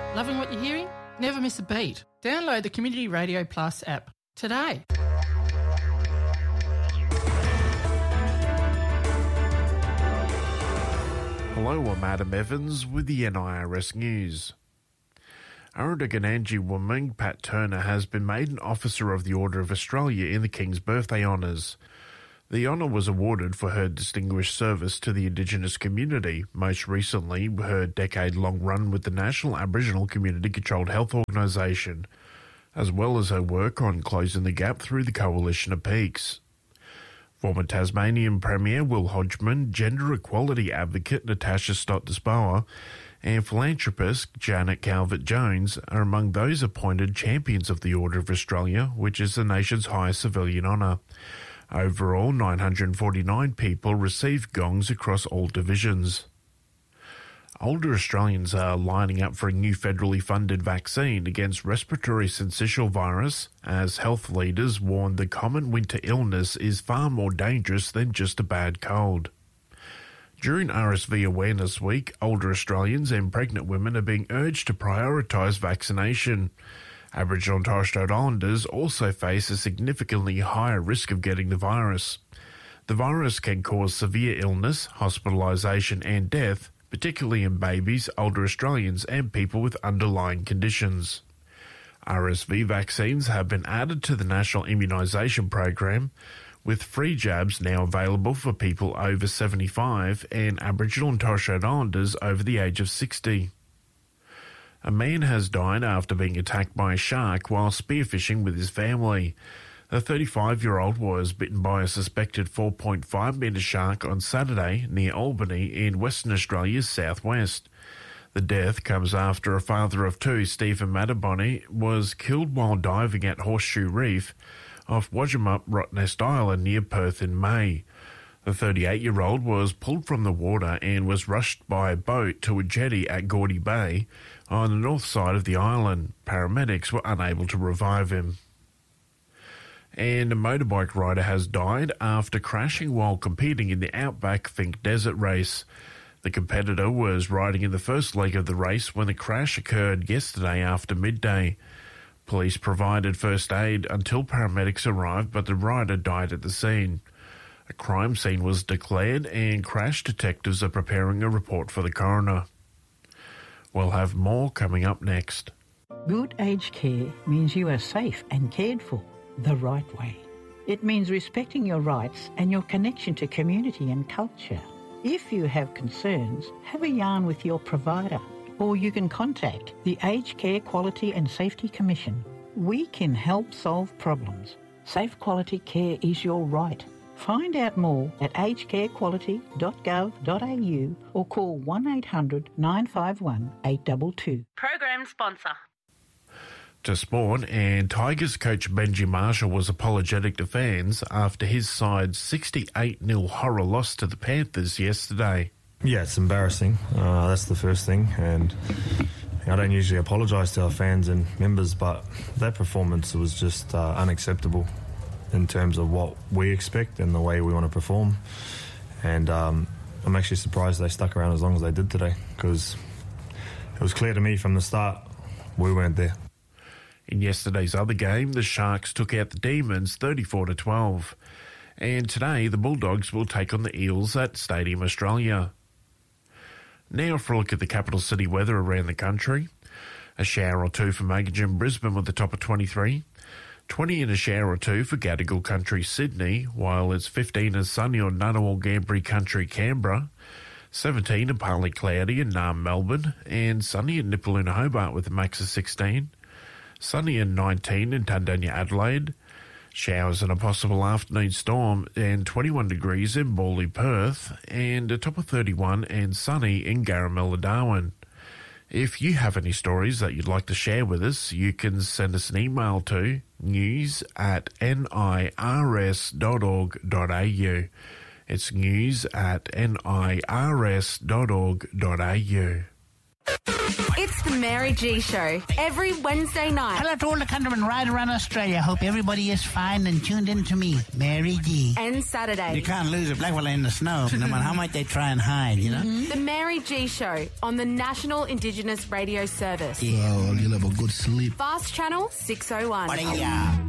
Loving what you're hearing? Never miss a beat. Download the Community Radio Plus app today. Hello, I'm Adam Evans with the NIRS News. Arrowdugganangi woman Pat Turner has been made an Officer of the Order of Australia in the King's Birthday Honours. The honour was awarded for her distinguished service to the Indigenous community, most recently her decade-long run with the National Aboriginal Community Controlled Health Organisation, as well as her work on closing the gap through the Coalition of Peaks. Former Tasmanian Premier Will Hodgman, gender equality advocate Natasha Stott-Despoja, and philanthropist Janet Calvert-Jones are among those appointed Champions of the Order of Australia, which is the nation's highest civilian honour. Overall, 949 people received gongs across all divisions. Older Australians are lining up for a new federally funded vaccine against respiratory syncytial virus, as health leaders warn the common winter illness is far more dangerous than just a bad cold. During RSV Awareness Week, older Australians and pregnant women are being urged to prioritise vaccination. Aboriginal and Torres Strait Islanders also face a significantly higher risk of getting the virus. The virus can cause severe illness, hospitalisation and death, particularly in babies, older Australians and people with underlying conditions. RSV vaccines have been added to the National Immunisation Program, with free jabs now available for people over 75 and Aboriginal and Torres Strait Islanders over the age of 60. A man has died after being attacked by a shark while spearfishing with his family. The 35-year-old was bitten by a suspected 4.5-metre shark on Saturday near Albany in Western Australia's southwest. The death comes after a father of two, Stephen Mataboni, was killed while diving at Horseshoe Reef off Wajamup Rottnest Island near Perth in May. The 38-year-old was pulled from the water and was rushed by a boat to a jetty at Gordy Bay on the north side of the island. Paramedics were unable to revive him. And a motorbike rider has died after crashing while competing in the Outback Finke Desert Race. The competitor was riding in the first leg of the race when the crash occurred yesterday after midday. Police provided first aid until paramedics arrived, but the rider died at the scene. A crime scene was declared and crash detectives are preparing a report for the coroner. We'll have more coming up next. Good aged care means you are safe and cared for the right way. It means respecting your rights and your connection to community and culture. If you have concerns, have a yarn with your provider, or you can contact the Aged Care Quality and Safety Commission. We can help solve problems. Safe quality care is your right. Find out more at agedcarequality.gov.au or call 1800 951 822. Program sponsor. To sport, and Tigers coach Benji Marshall was apologetic to fans after his side's 68-0 horror loss to the Panthers yesterday. Yeah, it's embarrassing. That's the first thing, and I don't usually apologise to our fans and members, but that performance was just unacceptable in terms of what we expect and the way we want to perform. And I'm actually surprised they stuck around as long as they did today, because it was clear to me from the start we weren't there. In yesterday's other game, the Sharks took out the Demons 34-12. And today, the Bulldogs will take on the Eels at Stadium Australia. Now for a look at the capital city weather around the country. A shower or two for Maggagin, Brisbane with the top of 23. 20 and a shower or two for Gadigal Country, Sydney, while it's 15 and sunny on Ngunnawal, Gambri Country, Canberra. 17 and partly cloudy in Naarm, Melbourne, and sunny in Nipaluna, Hobart with a max of 16. Sunny and 19 in Tundanya, Adelaide. Showers and a possible afternoon storm and 21 degrees in Bawley, Perth, and a top of 31 and sunny in Garamella, Darwin. If you have any stories that you'd like to share with us, you can send us an email to news@nirs.org.au. It's news@nirs.org.au. It's It's the Mary G Show every Wednesday night. Hello to all the countrymen right around Australia. Hope everybody is fine and tuned in to me, Mary G. And Saturday. You can't lose a black fella in the snow, no matter how much they try and hide, you know? The Mary G Show on the National Indigenous Radio Service. Yeah, well, you'll have a good sleep. Fast Channel 601. Yeah.